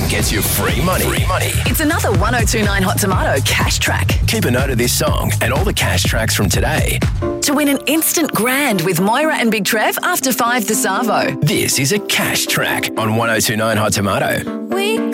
gets you free money. It's another 1029 Hot Tomato cash track. Keep a note of this song and all the cash tracks from today. To win an instant grand with Moira and Big Trev after 5 the Savo. This is a cash track on 1029 Hot Tomato. We